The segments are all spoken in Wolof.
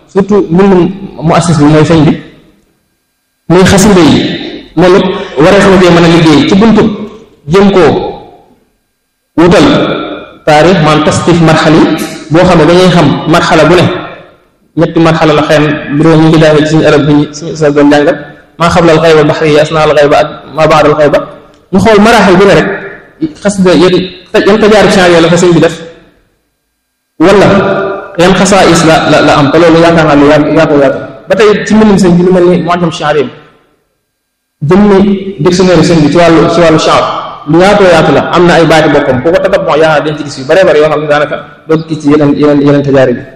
surtout mbindum mu assis bi mooy sëñ bi muy xasida yi moom it waree sama jee mën a liggéey ci buntu jëm koo wutal taarix maanaam tastif marxali boo xam ne dañuy xam marxala bu ne ñetti marxala la xëy na bu ñu ngi jàngee ci suñu arab bi suñu sa doon jàngat maa xablal xayba baxriya asnaal xayba ak maa baadal xayba ñu xool maraaxil bu ne rek xasida yan tajaarib change la fa sëñ bi def wala yan xasaais la am te loolu yaakaar naa lu yaatu ba tey ci mbindum sëñ bi lu mel ni mu'jam shi'ari jëmmi dictionnaire sëñ bi ci wàllu shi'r lu yaatu la am na ay baati boppam ku ko tatab bon yaa dañ ci gis yu bare bare yoo xam ne daanaka doo gis ci yeneen tajaarib bi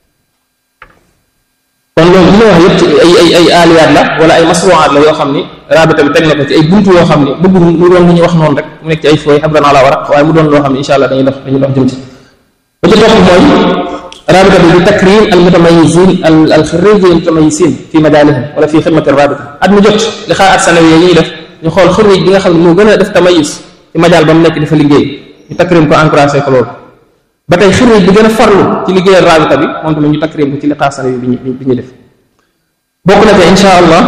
kon loolu li ma wax yëpp ci ay aliyaat la wala ay masruwaat la yoo xam ni rabita bi teg na ko ci ay buntu yoo xam ni bëgg mu doon lu ñuy wax noonu rek mu nekk ci ay fooy xabran ala waraq waaye mu doon loo xam ne insha allah dañuy dox jëm ci ba ci topp mooy rabita bi di takrim al mutamayizin al xirriji al mutamayizin fi majaalihim wala fi xidmati rabita at mu jot li xaar at sanawi yi ñuy def ñu xool xirrij bi nga xam ne moo gën a def tamayis ci majaal ba mu nekk dafa liggéey ñu takrim ko encouragé ko loolu ba tey xirrij bi gën a farlu ci liggéeyal rabita bi moom tamit ñu takrim ko ci li xaar sanawi bi ñu def bokk na te insha allah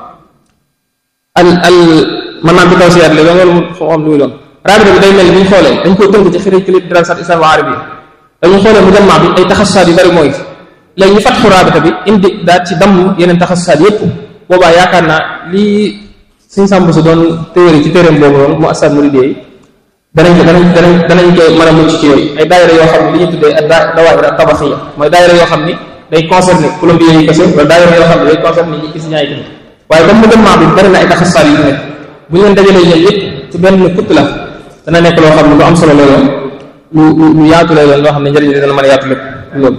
mën naa bi taw siyaat la loolu xam lu muy doon rabita bi day mel ni bu ñu xoolee dañ koy tënk ci xirrij ki li dirasat islam wa arabi dañu xoolee mu jammaa bi ay taxasusaat yu bari mooy léegi ñu fatxu rabita bi indi daal ci damm yeneen taxasusaat yépp boobaa yaakaar naa lii suñ sàmb si doon théorie ci téeréem boobu noonu mu asad muridé yi danañ ko mën a mucc ci yooyu ay daayira yoo xam ne li ñu tuddee ak dawaayira ak tabaxiya mooy daayira yoo xam ni day concerné colombien yi kese wala daayira yoo xam ne day concerné ñi gis ñaay kese waaye comme mu jammaa bi bari na ay taxasusaat yu nekk bu ñu leen dajalee ñoom yépp ci benn kutt la dana nekk loo xam ne lu am solo la yoon lu yaatu lay doon loo xam ne njëriñ li dana mën a yaatu lépp loolu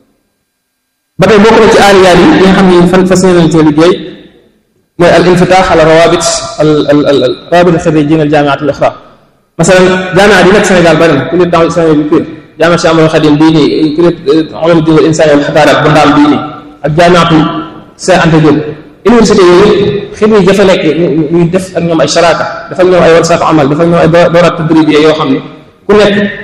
ba tey bokk na ci aaliyaat yi nga xam ne fan fas yéene ci liggéey mooy al infitaax ala rawabit rawabit xirrijin al jaamiat al uxra masalan jaamiat yi nekk Sénégal bari na kuréel daaw islamiyya bi pur jaamiat Cheikh Ahmadou Khadim bii nii kuréel ulumuddin wal insani wal xadaaraat bu ndaal bii nii ak jaamiatu Cheikh Anta Diop université yooyu xirrij dafa nekk ñuy def ak ñoom ay sharaka dafa ak ñoom ay warsaatu amal dafa ak ñoom ay dooraat tadribiya yoo xam ne ku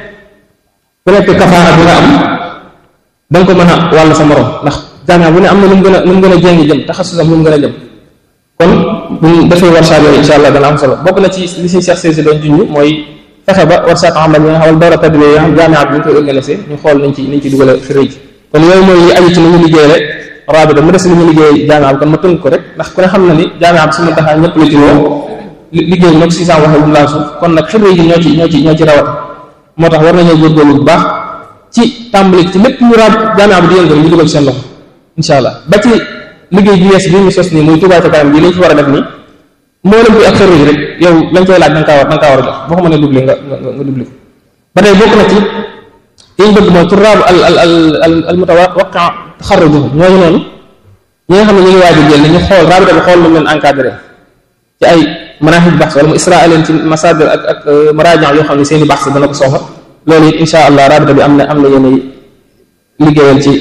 nekk kafaara bi nga am da nga ko mën a wàll sa morom ndax jaamia bu ne am na lu mu gën a jéngi jëm taxasusam lu mu gën a jëm kon bu dafay warsaat yooyu insha allah dana am solo bokk na ci li si Cheikh Cissé doon junj mooy fexe ba warsaat amal yi nga xam ne door a tadbir yoo xam jaamia bi ñu koy organisé ñu xool nañ ci dugal xirrij kon yooyu mooy li aju ci ni ñu liggéey rek rabita mu des li ñu liggéey jaamia bi kon ma tënk ko rek ndax ku ne xam na ni jaamia bi su ma taxaa ñëpp la ci woo liggéey bi nag si saa waxee bu laa suuf kon nag xirrij yi ñoo ci rawat moo tax war nañoo góorgóorlu bu baax ci tàmbali ci lépp ñu jaamia bi di yëngal ñu dugal ci seen loxo insha allah ba ci liggéey bi yees bi ñu sos nii muy Touba ca kanam bi lañ fi war a def nii moo leen bi ak xirrij rek yow lañ koy laaj da nga kaa war a jox boo ko mënee doublé nga doublé ko ba tey bokk na ci yiñ bëgg mooy turaabu al mutawaqqa taxarrujuhum ñooñu noonu ñi nga xam ne ñu ngi waaj a jël ñu xool rabita bi xool lu leen encadré ci ay manahij bahs wala mu israa leen ci masadir ak maraja yoo xam ne seeni bahs dana ko soxla loolu it insha allah rabita bi am na yéen liggéey ci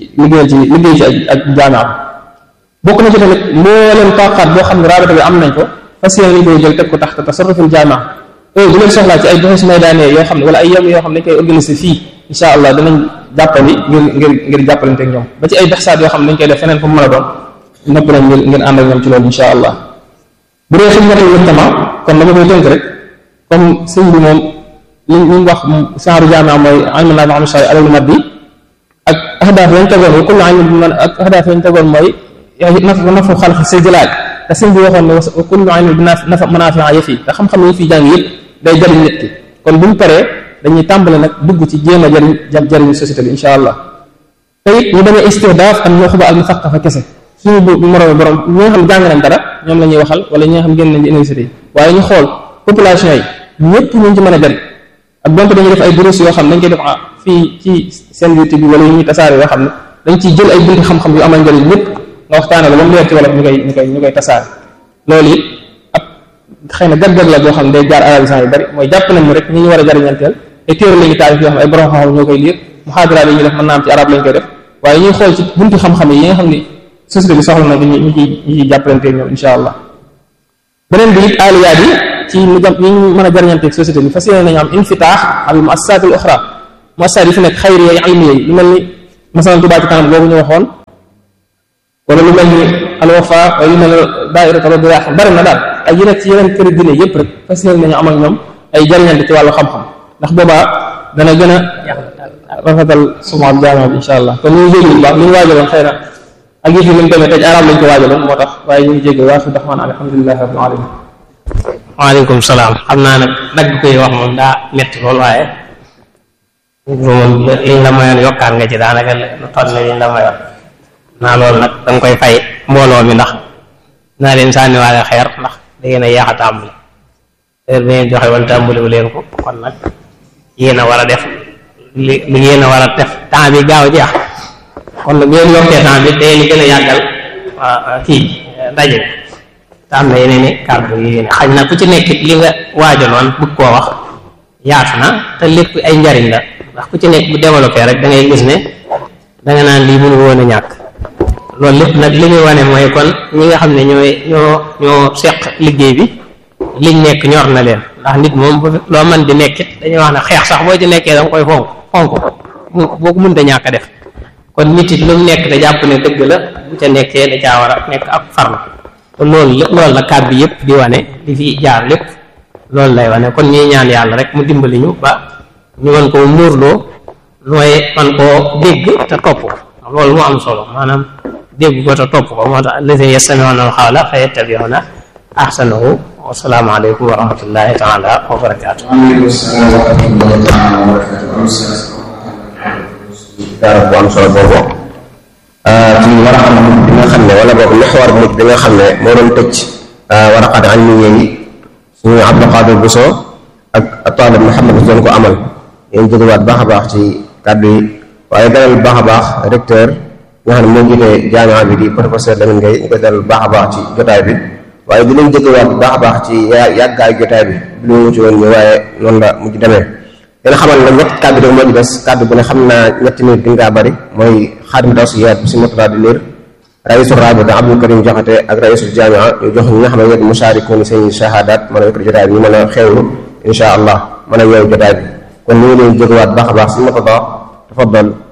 ak jaamia bokk na ci tamit mbooleem taqaat boo xam ne rabita bi am nañ ko fas yéene nañ koy jël teg ko taxta tasarruful jaamia bu leen soxlaa ci ay doxis maydaane yoo xam ne wala ay yom yoo xam ne dañ koy organiser fii insha allah danañ jàppali ngir jàppalante ak ñoom ba ci ay bexsaat yoo xam ne dañ koy def feneen fu mu mën a doon nopp nañ ngeen ànd ak ñoom ci loolu insha allah bu dee xidmatul mujtama kon dama koy tënk rek comme sëñ bi moom li ñu wax saaru jaamia mooy ilmu naafi am shay alal maddi ak ahdaaf yañ tegoon wa kullu ilmin ak ahdaaf yañ tegoon mooy nafu xalq si jëlaat te sëñ bi waxoon ne wa kullu ilmin bi nafa manaafi'a yëf yi te xam-xam yi fi jàng yëpp day jëriñ nit ki kon buñ paree dañuy tàmbale nag dugg ci jéem a jëriñu société bi insha allah te it ñu bañ a istihdaaf ak ñoo xuba al muthaqafa kese suñu moromi borom ñi nga xam jàng nañ dara ñoom la ñuy waxal wala ñi nga xam génn nañ ci université yi waaye ñu xool population yi ñëpp ñu ci mën a jëriñ ak donte dañuy def ay bourses yoo xam ne dañ koy def fii ci seen YouTube bi wala yu ñuy tasaare yoo xam ne dañ ciy jël ay bunti xam-xam yu amal njëriñ ñëpp nga waxtaane la ba mu leer ci wolof ñu koy tasaare loolu it ab xëy na gàggal la boo xam ne day jaar arabisant yu bari mooy jàpp nañ rek ñi ñu war a jëriñanteel ay téere lañu taalif yoo xam ne ay borom xam-xam ñoo koy liir muhaadaraat yi ñuy def mën naa am ci arab lañ koy def waaye ñuy xool ci bunti xam-xam yi nga xam ne société bi soxla na ñu ciy jàppalante ñoom insha allah beneen bi it aaliyaat yi ci mu mën a jariñanteeg société bi fas yéene nañu am infitaax al muassasaat al uxra muassasaat yi fi nekk xayriya yi ilmiya yi lu mel ni masalan Touba ca kanam boobu ñu waxoon wala lu mel ni Al Wafa wala lu mel ni daayira Rawdu Rayaahiin bari na daal ak yi nekk ci yeneen këri diine yëpp rek fas yéene nañu am ak ñoom ay jariñante ci wàllu xam-xam ndax boobaa dana gën a rafetal suma jaama bi insha allah kon ñu ngi jéggi bu baax li ñu waajaloon xëy na ak yëf yi ni mu demee tey arab lañ ko waajaloon moo tax waaye ñu ngi jéggi waa fi daxmaan alhamdulilahi rabbil alamin. waaleykum salaam xam naa nag dagg koy wax moom daa metti lool waaye moom liñ la mayoon yokkaat nga ci daanaka lu toll ne liñ la mayoon naa loolu nag danga koy fay mbooloo mi ndax naa leen sànniwaale xeer ndax da ngeen a yaax a tàmbali heure bi ngeen joxe wala tàmbaliwu leen ko kon nag yéen a war a def li yéen a war a def temps bi gaaw a jeex kon nag ngeen yokkee temps bi day ni gën a yàggal kii ndaje bi te am na yeneen i kàddu yi yéen xañ na ku ci nekk li nga waajaloon bëgg koo wax yaatu na te lépp ay njariñ la ndax ku ci nekk bu développé rek da ngay gis ne da nga naan lii mënu woon a ñàkk loolu lépp nag li muy wane mooy kon ñi nga xam ne ñoo seq liggéey bi liñ nekk ñor na leen ndax nit moom loo mën di nekkit dañuy wax ne xeex sax boo ci nekkee da nga koy fonk boo ko mënta ñàkk a def kon nit it lu mu nekk te jàpp ne dëgg la bu ca nekkee da caa war a nekk ak farlu kon loolu la kàddu bi yëpp di wane di fi jaar lépp loolu lay wane kon ñuy ñaan yàlla rek mu dimbali ñu ba ñu mën koo muurloo mooy man koo dégg te topp ko loolu moo am solo maanaam dégg ko te topp ko moo tax allazina yastami'una al-qawla fa yattabi'una ahsanahu wa salaamu aleykum wa rahmatullahi taala wa barakaatu. waaleykum salaam wa rahmatullahi taala wa barakaatu. daara bu am solo boobu ci war a xam bi nga xam ne wala boog mexwar bu bi nga xam ne moo doon tëj waraqaat ilmiya yi suñu Abdou Qadir Bousso ak taalib Muhammad doon ko amal yéen jógewaat baax a baax ci kàddu yi waaye dalal baax a baax recteur nga xam ne moo jiite jaami'a bi di professeur Lamine Gueye ñu koy dalal baax a baax ci jotaay bi waaye di leen jógewaat baax a baax ci yàggaayu jotaay bi lu mu ci woon ñu waaye noonu la mujj demee dina xamal ne ñett kàddu rek moo ci des kàddu bu ne xam naa ñetti minute gën ngaa bëri mooy xaadim tawsiyaat bi si motola di liir raisul rabita Abdul Karim Jaxate ak raisul jamia ñu jox ñi nga xam ne ñett musharikun seen shahadat mën a yëkkati jotaay bi ñu mën a xewlu insha allah mën a yeewu jotaay bi kon ñu ngi leen jógewaat baax a baax si motola tafaddal